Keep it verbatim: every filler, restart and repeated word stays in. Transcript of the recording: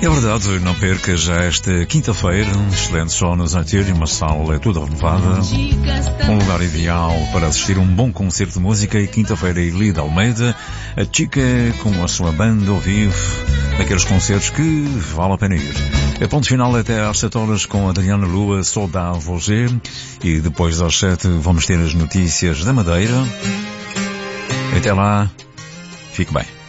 É verdade, não perca já esta quinta-feira um excelente show no Zantieri, uma sala toda renovada, um lugar ideal para assistir a um bom concerto de música. E quinta-feira, Elida Almeida, a Chica com a sua banda ao vivo, daqueles concertos que vale a pena ir. A ponto final até às sete horas com a Adriana Lua, Soldado Roger, e depois das sete vamos ter as notícias da Madeira. Até lá, fique bem.